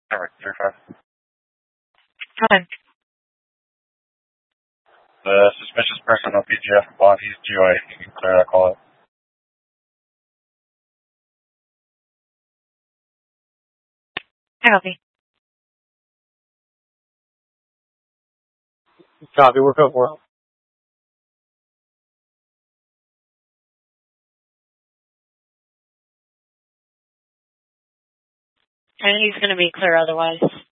Alright, 3-5. Fine. The suspicious person on PGF bond, he's GOA. You can clear that call out. Copy. Copy, we're up. We're up. And he's going to be clear otherwise.